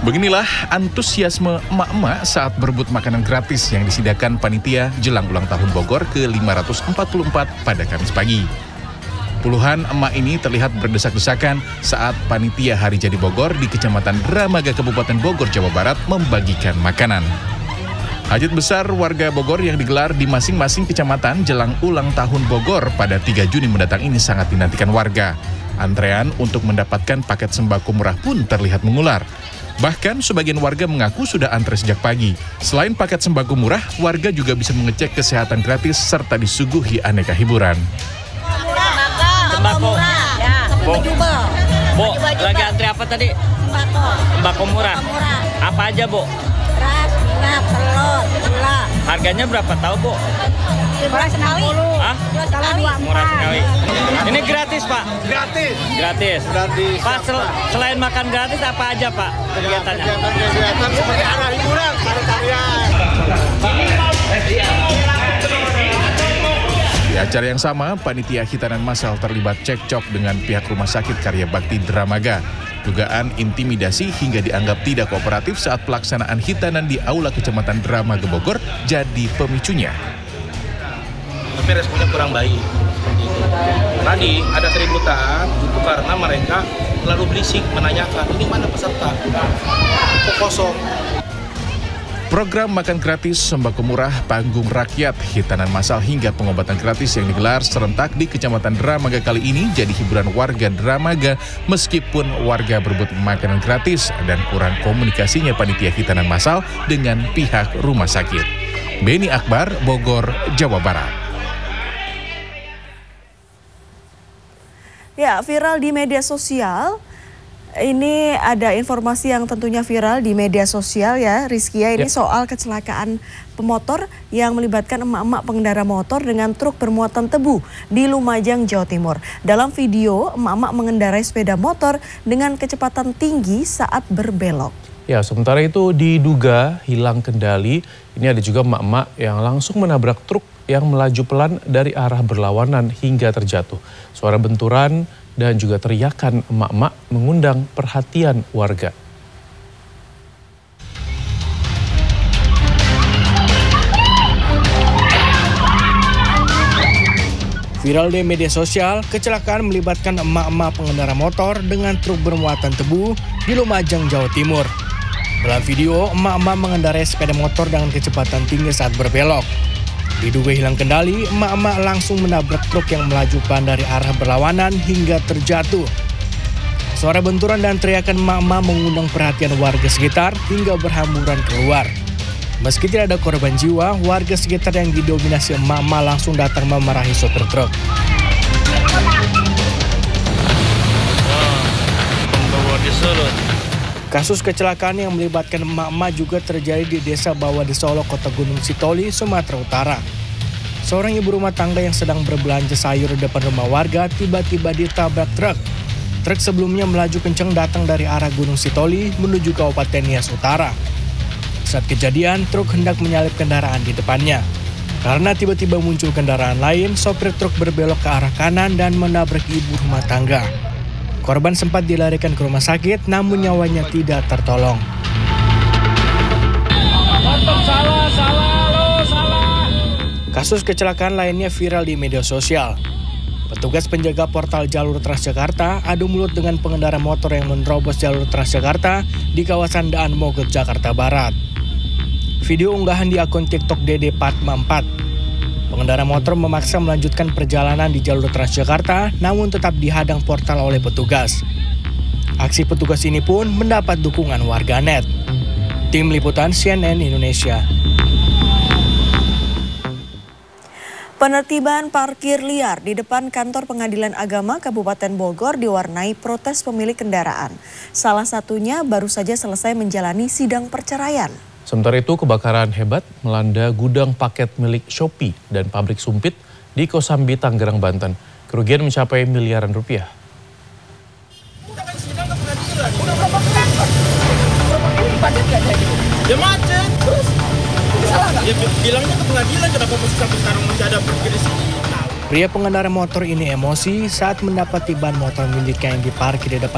Beginilah antusiasme emak-emak saat berebut makanan gratis yang disediakan panitia jelang ulang tahun Bogor ke-544 pada Kamis pagi. Puluhan emak ini terlihat berdesak-desakan saat panitia Hari Jadi Bogor di Kecamatan Dramaga, Kabupaten Bogor, Jawa Barat membagikan makanan. Hajat besar warga Bogor yang digelar di masing-masing kecamatan jelang ulang tahun Bogor pada 3 Juni mendatang ini sangat dinantikan warga. Antrean untuk mendapatkan paket sembako murah pun terlihat mengular. Bahkan sebagian warga mengaku sudah antre sejak pagi. Selain paket sembako murah, warga juga bisa mengecek kesehatan gratis serta disuguhi aneka hiburan. Sembako ya. Bu, lagi antri apa tadi? Sembako murah. Apa aja, Bu? Beras, minyak, telur, gula. Harganya berapa tahu, Bu? Murah sekali. Hah? Murah sekali. Ini gratis, Pak? Gratis. Gratis. Gratis. Pak, selain makan gratis apa aja, Pak? Kegiatannya? Kegiatan seperti arah hiburan, tarian. Di acara yang sama, panitia hitanan massal terlibat cekcok dengan pihak Rumah Sakit Karya Bakti Dramaga. Dugaan intimidasi hingga dianggap tidak kooperatif saat pelaksanaan hitanan di Aula Kecamatan Dramaga Bogor jadi pemicunya. Tapi responnya kurang baik. Tadi ada keributan itu karena mereka terlalu berisik menanyakan ini mana peserta, kok kosong. Program makan gratis, sembako murah, panggung rakyat, hitanan massal hingga pengobatan gratis yang digelar serentak di Kecamatan Dramaga kali ini jadi hiburan warga Dramaga meskipun warga berebut makanan gratis dan kurang komunikasinya panitia hitanan massal dengan pihak rumah sakit. Beni Akbar, Bogor, Jawa Barat. Ya, viral di media sosial. Ini ada informasi yang tentunya viral di media sosial ya, Rizkia. Ini soal kecelakaan pemotor yang melibatkan emak-emak pengendara motor dengan truk bermuatan tebu di Lumajang, Jawa Timur. Dalam video, emak-emak mengendarai sepeda motor dengan kecepatan tinggi saat berbelok. Ya, sementara itu diduga hilang kendali. Ini ada juga emak-emak yang langsung menabrak truk yang melaju pelan dari arah berlawanan hingga terjatuh. Suara benturan dan juga teriakan emak-emak mengundang perhatian warga. Viral di media sosial, kecelakaan melibatkan emak-emak pengendara motor dengan truk bermuatan tebu di Lumajang, Jawa Timur. Dalam video, emak-emak mengendarai sepeda motor dengan kecepatan tinggi saat berbelok. Diduga hilang kendali, emak-emak langsung menabrak truk yang melaju pelan dari arah berlawanan hingga terjatuh. Suara benturan dan teriakan emak-emak mengundang perhatian warga sekitar hingga berhamburan keluar. Meski tidak ada korban jiwa, warga sekitar yang didominasi emak-emak langsung datang memarahi sopir truk. Kasus kecelakaan yang melibatkan emak-emak juga terjadi di Desa Bawah di Solo, Kota Gunung Sitoli, Sumatera Utara. Seorang ibu rumah tangga yang sedang berbelanja sayur di depan rumah warga tiba-tiba ditabrak truk. Truk sebelumnya melaju kencang datang dari arah Gunung Sitoli menuju Kabupaten Nias Utara. Saat kejadian, truk hendak menyalip kendaraan di depannya. Karena tiba-tiba muncul kendaraan lain, sopir truk berbelok ke arah kanan dan menabrak ibu rumah tangga. Korban sempat dilarikan ke rumah sakit, namun nyawanya tidak tertolong. Kasus kecelakaan lainnya viral di media sosial. Petugas penjaga portal jalur Transjakarta adu mulut dengan pengendara motor yang menerobos jalur Transjakarta di kawasan Daan Mogot, Jakarta Barat. Video unggahan di akun TikTok Dede Patma 4. Pengendara motor memaksa melanjutkan perjalanan di jalur Transjakarta, namun tetap dihadang portal oleh petugas. Aksi petugas ini pun mendapat dukungan warganet. Tim Liputan CNN Indonesia. Penertiban parkir liar di depan kantor Pengadilan Agama Kabupaten Bogor diwarnai protes pemilik kendaraan. Salah satunya baru saja selesai menjalani sidang perceraian. Sementara itu, kebakaran hebat melanda gudang paket milik Shopee dan pabrik sumpit di Kosambi, Tangerang, Banten. Kerugian mencapai miliaran rupiah. Ya macet, terus ya bilangnya ke pengadilan kenapa masih sampai sekarang masih ada parkir di sini. Pria pengendara motor ini emosi saat mendapati ban motor miliknya yang diparkir di depan